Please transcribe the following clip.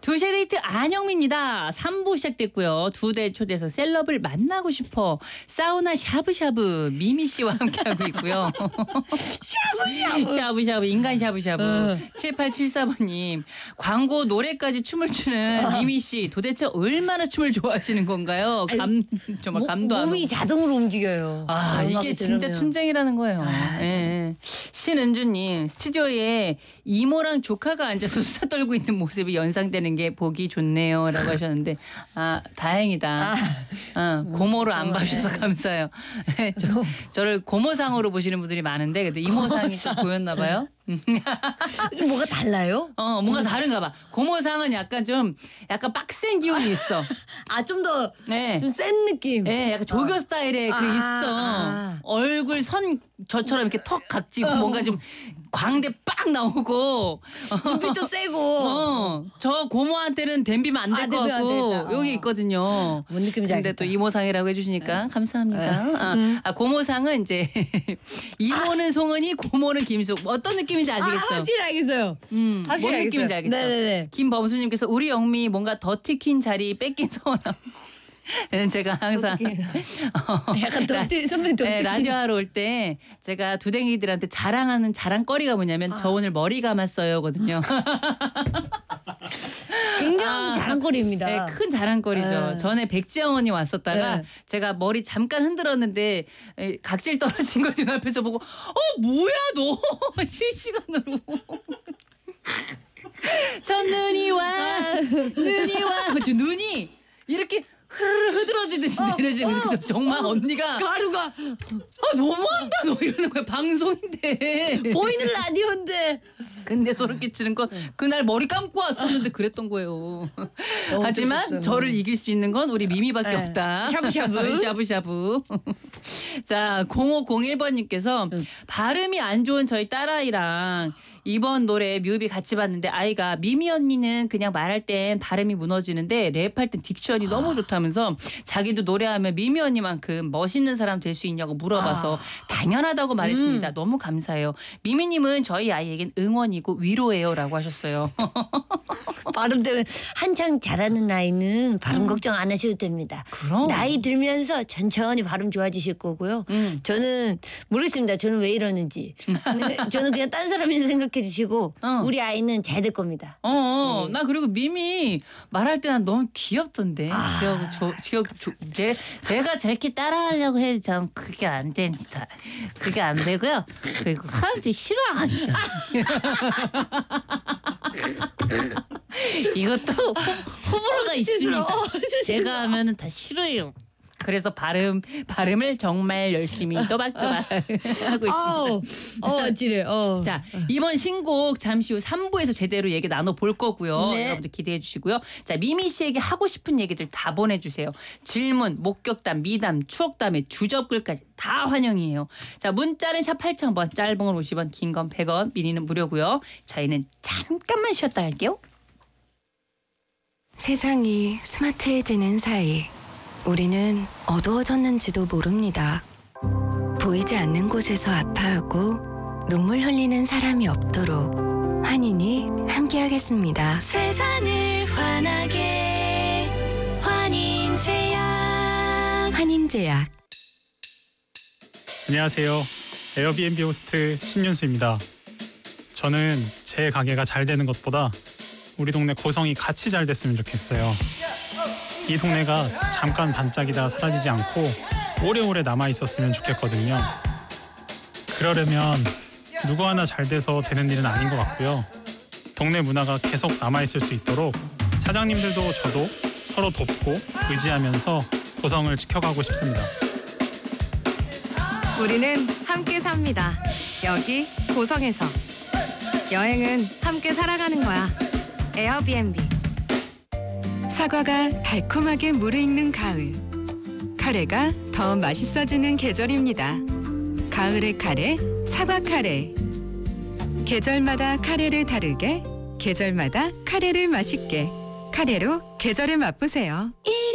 2시의 데이트 안영미입니다. 3부 시작됐고요. 2대 초대해서 셀럽을 만나고 싶어 사우나 샤브샤브 미미 씨와 함께하고 있고요. 샤브샤브 인간 샤브샤브 7874번님 광고 노래까지 춤을 추는 미미 씨 도대체 얼마나 춤을 좋아하시는 건가요? 정말 감도 안 오고. 몸이 자동으로 움직여요. 이게 진짜 춤쟁이라는 거예요. 예. 신은주님 스튜디오에 이모랑 조카가 앉아서 수다 떨고 있는 모습이 연상되는 게 보기 좋네요라고 하셨는데 다행이다. 고모로 안 봐주셔서 감사해요. 저를 고모상으로 보시는 분들이 많은데 그래도 이모상이 좀 보였나 봐요. 뭐가 달라요? 뭔가 다른가 봐. 고모상은 약간 빡센 기운이 있어. 좀 더 네. 좀 센 느낌. 네, 약간 조교 스타일의 있어. 얼굴 선 저처럼 이렇게 턱 각지고 뭔가 좀 광대 빡 나오고 눈빛도 세고. 저 고모한테는 댐비면 안 될 것 같고 여기 있거든요. 뭔 느낌인지 알겠다. 근데 또 이모상이라고 해주시니까 감사합니다. 고모상은 이제 이모는 송은이, 고모는 김수. 어떤 느낌인지 아시겠죠? 확실히 알겠어요. 뭔 느낌인지 알겠죠? 네네네. 김범수님께서 우리 영미 뭔가 더티 퀸 자리 뺏긴 서운함. 제가 항상 약간 선배님 네, 라디오 하러 올 때 제가 두댕이들한테 자랑하는 자랑거리가 뭐냐면 저 오늘 머리 감았어요거든요. 굉장히 자랑거리입니다. 네, 큰 자랑거리죠. 전에 백지영 언니 왔었다가 제가 머리 잠깐 흔들었는데 각질 떨어진 걸 눈앞에서 보고 뭐야 너 실시간으로 눈이 와 눈이 이렇게 흐드러지듯이 내려지는 그래서 정말 언니가 가루가 너무한다 너 이러는 거야. 방송인데 보이는 라디오인데 근데 소름 끼치는 건 그날 머리 감고 왔었는데 그랬던 거예요. 하지만 저를 이길 수 있는 건 우리 미미밖에 없다. 샤브샤브. 샤브샤브. 자 0501번님께서 발음이 안 좋은 저희 딸아이랑 이번 노래 뮤비 같이 봤는데 아이가 미미 언니는 그냥 말할 땐 발음이 무너지는데 랩할 땐 딕션이 너무 좋다면서 자기도 노래하면 미미 언니만큼 멋있는 사람 될 수 있냐고 물어봐서 당연하다고 말했습니다. 너무 감사해요. 미미님은 저희 아이에겐 응원이고 위로예요라고 하셨어요. 발음 때문에 한창 자라는 나이는 발음 걱정 안 하셔도 됩니다. 그럼. 나이 들면서 천천히 발음 좋아지실 거고요. 저는 모르겠습니다. 저는 왜 이러는지. 근데 저는 그냥 딴 사람이 생각해 주시고 우리 아이는 잘 될 겁니다. 나 그리고 미미 말할 때 난 너무 귀엽던데. 제가 저렇게 따라하려고 해도 전 그게 안 됩니다. 그게 안 되고요. 그리고 하나도 싫어합니다. 이것도 호불호가 있습니다. 제가 하면은 다 싫어요. 그래서 발음을 정말 열심히 또박또박 하고 있습니다. 지레. 자, 이번 신곡 잠시 후 3부에서 제대로 얘기 나눠볼 거고요. 네. 여러분들 기대해 주시고요. 자, 미미 씨에게 하고 싶은 얘기들 다 보내주세요. 질문, 목격담, 미담, 추억담에 주접글까지 다 환영이에요. 자, 문자는 샵 8000번, 짧은 건 50원, 긴 건 100원, 미니는 무료고요. 저희는 잠깐만 쉬었다 갈게요. 세상이 스마트해지는 사이 우리는 어두워졌는지도 모릅니다. 보이지 않는 곳에서 아파하고 눈물 흘리는 사람이 없도록 환인이 함께하겠습니다. 세상을 환하게 환인제약. 안녕하세요. 에어비앤비 호스트 신윤수입니다. 저는 제 가게가 잘 되는 것보다 우리 동네 고성이 같이 잘 됐으면 좋겠어요. 이 동네가 잠깐 반짝이다가 사라지지 않고 오래오래 남아있었으면 좋겠거든요. 그러려면 누구 하나 잘 돼서 되는 일은 아닌 것 같고요. 동네 문화가 계속 남아있을 수 있도록 사장님들도 저도 서로 돕고 의지하면서 고성을 지켜가고 싶습니다. 우리는 함께 삽니다. 여기 고성에서. 여행은 함께 살아가는 거야. 에어비앤비. 사과가 달콤하게 무르익는 가을. 카레가 더 맛있어지는 계절입니다. 가을의 카레, 사과 카레. 계절마다 카레를 다르게, 계절마다 카레를 맛있게. 카레로 계절을 맛보세요.